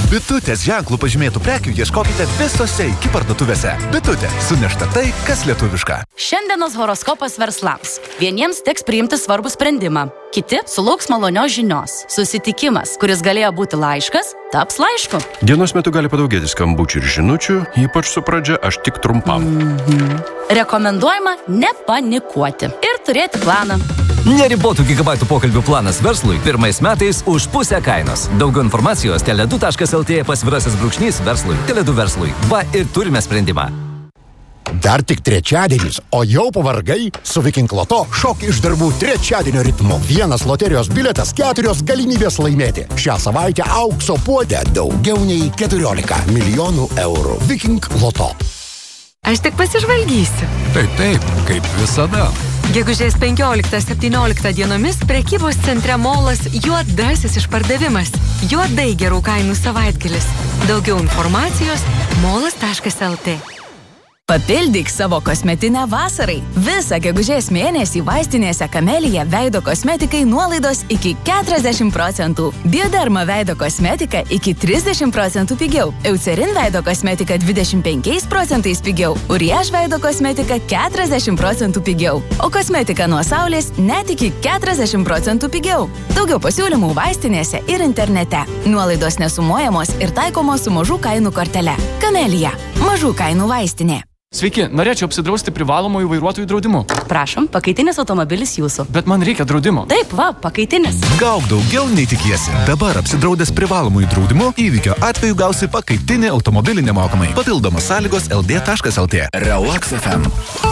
Bitutės ženklų pažymėtų prekių ieškokite visose iki parduotuvėse. Bitutė, sunešta tai, kas lietuviška. Šiandienos horoskopas verslams. Vieniems teks priimti svarbų sprendimą. Kiti sulauks malonios žinios. Susitikimas, kuris galėjo būti laiškas, taps laišku. Dienos metu gali padaugėti skambučių ir žinučių, ypač su pradžia aš tik trumpam. Rekomenduojama nepanikuoti ir turėti planą. Neribotų gigabaitų pokalbių planas verslui pirmais metais už pusę kainos. Daugiau informacijos tele2.lt/verslui. Tele2 verslui. Va ir turime sprendimą. Dar tik trečiadienis, o jau pavargai? Su Viking Loto šok iš darbų trečiadienio ritmu. Vienas loterijos bilietas, 4 galimybės laimėti. Šią savaitę aukso puode daugiau nei 14 milijonų eurų. Viking Loto. Aš tik pasižvalgysiu. Taip, kaip visada. Gegužės 15-17 dienomis prekybos centre Molas juodasis išpardavimas. Juodai gerų kainų savaitgalis. Daugiau informacijos molas.lt. Papildyk savo kosmetinę vasarai. Visą gegužės mėnesį vaistinėse Kamelija veido kosmetikai nuolaidos iki 40%. Bioderma veido kosmetika iki 30% pigiau. Eucerin veido kosmetika 25% pigiau. Uriaž veido kosmetika 40% pigiau. O kosmetika nuo saulės net iki 40% pigiau. Daugiau pasiūlymų vaistinėse ir internete. Nuolaidos nesumuojamos ir taikomos su mažų kainų kortele. Kamelija. Mažų kainų vaistinė. Sveiki, norėčiau apsidrausti privalomųjų vairuotojų draudimu. Prašom, pakaitinis automobilis jūsų. Bet man reikia draudimo. Taip, va, pakaitinis. Gauk daugiau nei tikiesi. Dabar apsidraudęs privalomųjų draudimu, įvykio atveju gausi pakaitinį automobilį nemokamai. Papildomos sąlygos ld.lt. Relax FM.